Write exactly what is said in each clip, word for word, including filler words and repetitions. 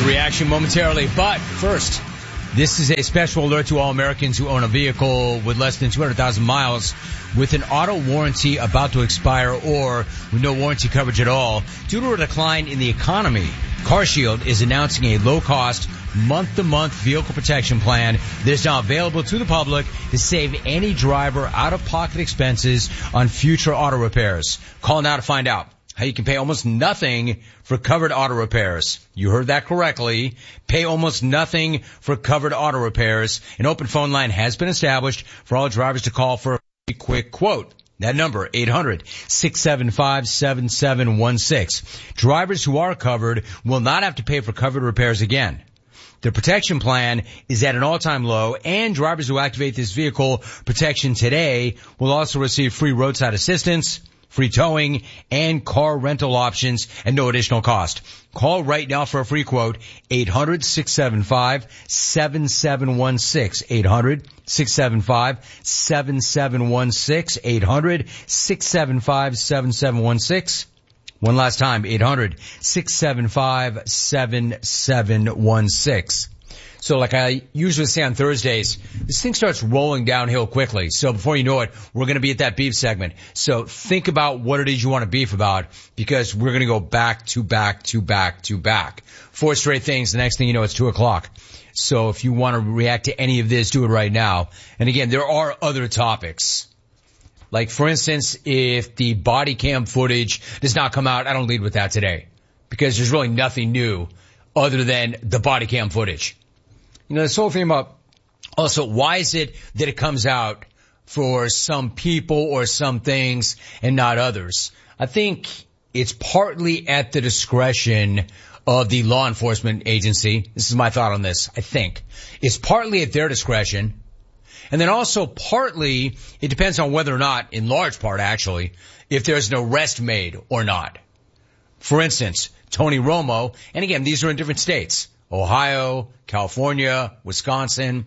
Your reaction momentarily, but first, this is a special alert to all Americans who own a vehicle with less than two hundred thousand miles with an auto warranty about to expire or with no warranty coverage at all. Due to a decline in the economy, CarShield is announcing a low-cost, month-to-month vehicle protection plan that is now available to the public to save any driver out-of-pocket expenses on future auto repairs. Call now to find out how you can pay almost nothing for covered auto repairs. You heard that correctly. Pay almost nothing for covered auto repairs. An open phone line has been established for all drivers to call for a quick quote. That number, eight hundred, six seven five, seven seven one six. Drivers who are covered will not have to pay for covered repairs again. The protection plan is at an all-time low, and drivers who activate this vehicle protection today will also receive free roadside assistance, free towing, and car rental options at no additional cost. Call right now for a free quote, eight hundred, six seven five, seven seven one six, eight hundred, six seven five, seven seven one six, eight hundred, six seven five, seven seven one six. One last time, eight hundred, six seven five, seven seven one six. So like I usually say on Thursdays, this thing starts rolling downhill quickly. So before you know it, we're going to be at that beef segment. So think about what it is you want to beef about, because we're going to go back to back to back to back. Four straight things. The next thing you know, it's two o'clock. So if you want to react to any of this, do it right now. And again, there are other topics. Like, for instance, if the body cam footage does not come out, I don't lead with that today, because there's really nothing new other than the body cam footage. You know, this whole thing about also, why is it that it comes out for some people or some things and not others? I think it's partly at the discretion of the law enforcement agency. This is my thought on this. I think it's partly at their discretion. And then also partly it depends on whether or not, in large part actually, if there's an arrest made or not. For instance, Tony Romo, and again, these are in different states. Ohio, California, Wisconsin.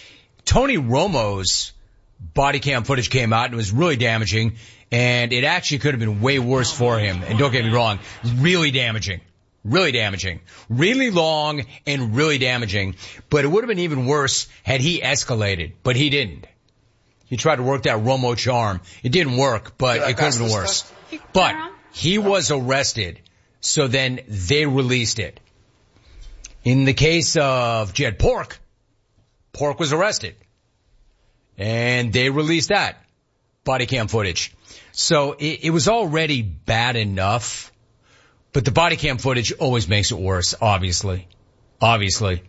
Tony Romo's body cam footage came out and it was really damaging, and it actually could have been way worse for him. And don't get me wrong, really damaging. Really damaging. Really long and really damaging. But it would have been even worse had he escalated, but he didn't. He tried to work that Romo charm. It didn't work, but it could have been worse. But he was arrested, so then they released it. In the case of Jed Pork, Pork was arrested, and they released that body cam footage. So it, it was already bad enough, but the body cam footage always makes it worse, obviously. Obviously.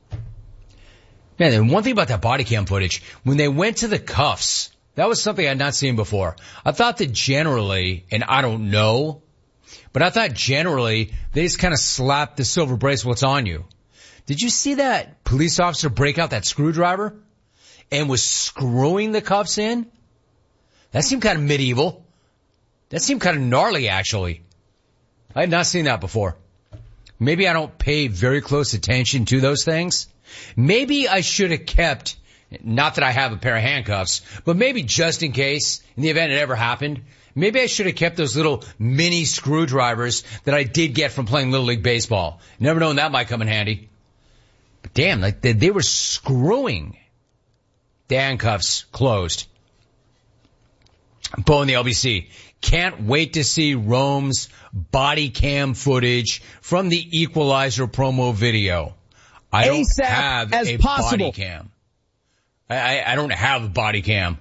Man, and one thing about that body cam footage, when they went to the cuffs, that was something I had not seen before. I thought that generally, and I don't know, but I thought generally they just kind of slapped the silver bracelets on you. Did you see that police officer break out that screwdriver and was screwing the cuffs in? That seemed kind of medieval. That seemed kind of gnarly, actually. I had not seen that before. Maybe I don't pay very close attention to those things. Maybe I should have kept, not that I have a pair of handcuffs, but maybe just in case, in the event it ever happened, maybe I should have kept those little mini screwdrivers that I did get from playing Little League Baseball. Never known that might come in handy. But damn, like they, they were screwing the handcuffs closed. Bo in the L B C. Can't wait to see Rome's body cam footage from the Equalizer promo video. I don't ASAP have as a possible. body cam. I, I, I don't have a body cam.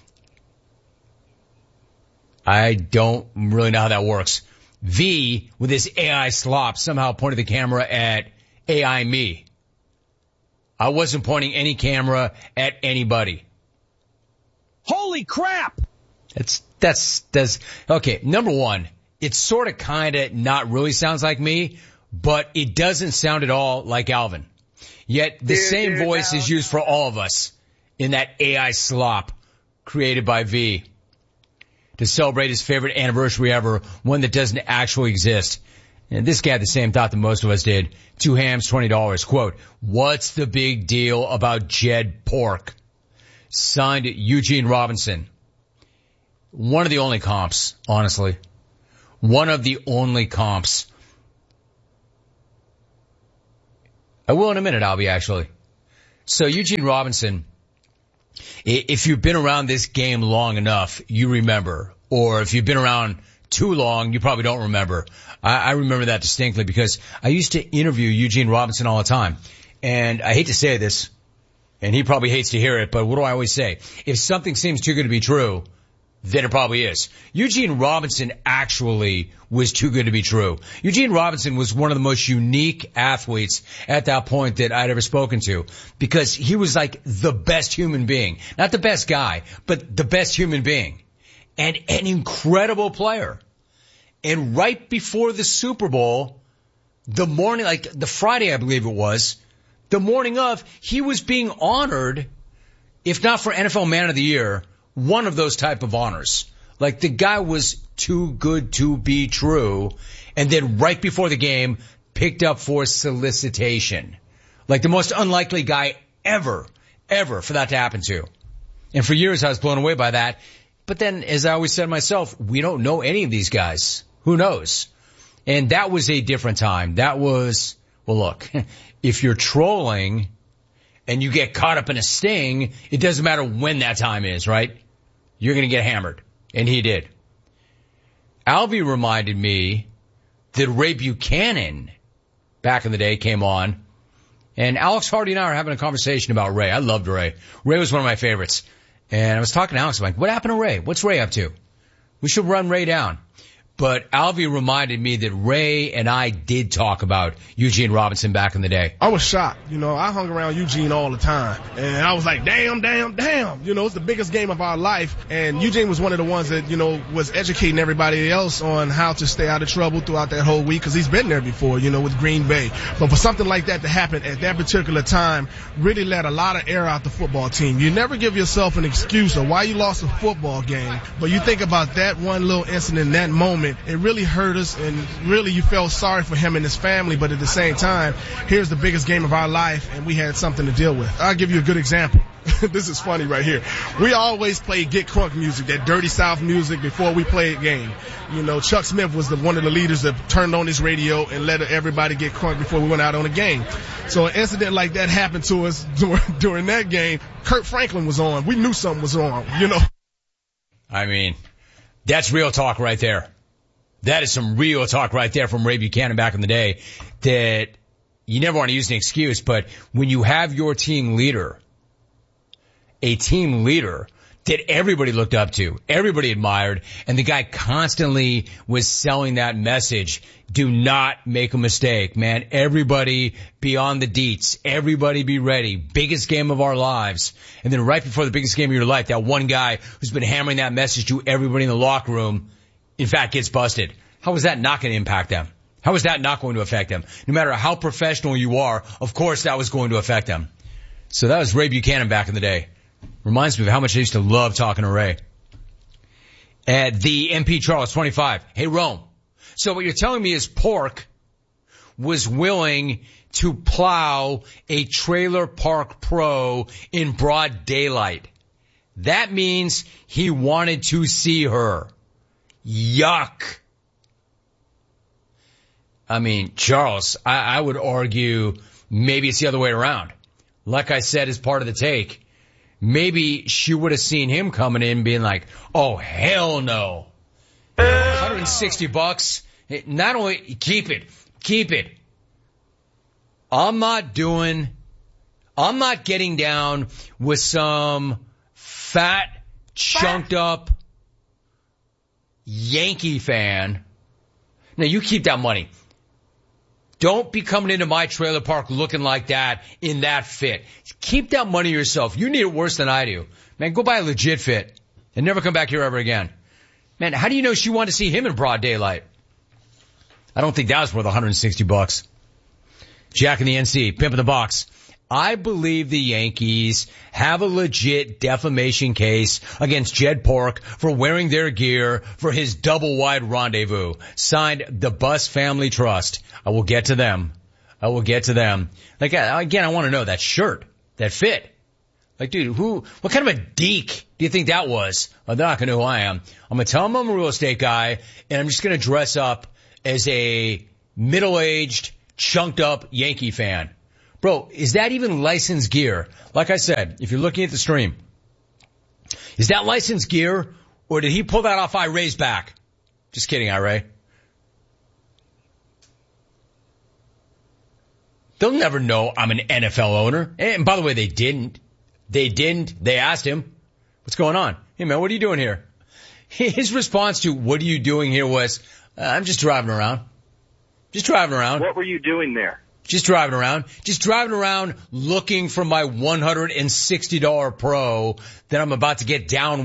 I don't really know how that works. V, with his A I slop, somehow pointed the camera at A I me. I wasn't pointing any camera at anybody. Holy crap! That's, that's, that's, okay, number one, it sort of kind of not really sounds like me, but it doesn't sound at all like Alvin. Yet the Dude, same dude, voice no, is used for all of us in that A I slop created by V to celebrate his favorite anniversary ever, one that doesn't actually exist. And this guy had the same thought that most of us did. Two hams, twenty dollars. Quote, what's the big deal about Jed Pork? Signed Eugene Robinson. One of the only comps, honestly. One of the only comps. I will in a minute, Albie, actually. So Eugene Robinson, if you've been around this game long enough, you remember. Or if you've been around too long, you probably don't remember. I, I remember that distinctly because I used to interview Eugene Robinson all the time. And I hate to say this, and he probably hates to hear it, but what do I always say? If something seems too good to be true, then it probably is. Eugene Robinson actually was too good to be true. Eugene Robinson was one of the most unique athletes at that point that I'd ever spoken to because he was like the best human being. Not the best guy, but the best human being. And an incredible player. And right before the Super Bowl, the morning, like the Friday I believe it was, the morning of, he was being honored, if not for N F L Man of the Year, one of those type of honors. Like the guy was too good to be true. And then right before the game, picked up for solicitation. Like the most unlikely guy ever, ever for that to happen to. And for years I was blown away by that. But then, as I always said myself, we don't know any of these guys. Who knows? And that was a different time. That was, well look, if you're trolling and you get caught up in a sting, it doesn't matter when that time is, right? You're going to get hammered. And he did. Albie reminded me that Ray Buchanan back in the day came on. And Alex Hardy and I are having a conversation about Ray. I loved Ray. Ray was one of my favorites. And I was talking to Alex. I'm like, what happened to Ray? What's Ray up to? We should run Ray down. But Albie reminded me that Ray and I did talk about Eugene Robinson back in the day. I was shocked. You know, I hung around Eugene all the time. And I was like, damn, damn, damn. You know, it's the biggest game of our life. And Eugene was one of the ones that, you know, was educating everybody else on how to stay out of trouble throughout that whole week because he's been there before, you know, with Green Bay. But for something like that to happen at that particular time really let a lot of air out the football team. You never give yourself an excuse of why you lost a football game. But you think about that one little incident, that moment, it really hurt us, and really you felt sorry for him and his family, but at the same time, here's the biggest game of our life, and we had something to deal with. I'll give you a good example. This is funny right here. We always play Get Crunk music, that Dirty South music, before we play a game. You know, Chuck Smith was the, one of the leaders that turned on his radio and let everybody get crunk before we went out on a game. So an incident like that happened to us during, during that game. Kurt Franklin was on. We knew something was wrong, you know. I mean, that's real talk right there. That is some real talk right there from Ray Buchanan back in the day that you never want to use an excuse, but when you have your team leader, a team leader that everybody looked up to, everybody admired, and the guy constantly was selling that message, do not make a mistake, man. Everybody be on the deets. Everybody be ready. Biggest game of our lives. And then right before the biggest game of your life, that one guy who's been hammering that message to everybody in the locker room, in fact, gets busted. How is that not going to impact them? How is that not going to affect them? No matter how professional you are, of course that was going to affect them. So that was Ray Buchanan back in the day. Reminds me of how much I used to love talking to Ray. At the M P Charles twenty-five. Hey, Rome. So what you're telling me is Pork was willing to plow a trailer park pro in broad daylight. That means he wanted to see her. Yuck. I mean, Charles, I, I would argue maybe it's the other way around. Like I said, as part of the take, maybe she would have seen him coming in being like, oh, hell no. one hundred sixty bucks. Not only keep it, keep it. I'm not doing, I'm not getting down with some fat, chunked up Yankee fan. Now you keep that money. Don't be coming into my trailer park looking like that in that fit. Keep that money yourself. You need it worse than I do. Man, go buy a legit fit and never come back here ever again. Man, how do you know she wanted to see him in broad daylight? I don't think that was worth one hundred sixty bucks. Jack in the N C, Pimp in the Box. I believe the Yankees have a legit defamation case against Jed Pork for wearing their gear for his double-wide rendezvous. Signed, the Buss Family Trust. I will get to them. I will get to them. Like, again, I want to know that shirt, that fit. Like, dude, who, what kind of a deek do you think that was? Well, they're not going to know who I am. I'm going to tell them I'm a real estate guy, and I'm just going to dress up as a middle-aged, chunked-up Yankee fan. Bro, is that even licensed gear? Like I said, if you're looking at the stream, is that licensed gear, or did he pull that off Iray's back? Just kidding, Iray. They'll never know I'm an N F L owner. And by the way, they didn't. They didn't. They asked him, what's going on? Hey, man, what are you doing here? His response to what are you doing here was, uh, I'm just driving around. Just driving around. What were you doing there? Just driving around. Just driving around looking for my one hundred sixty dollars Pro that I'm about to get down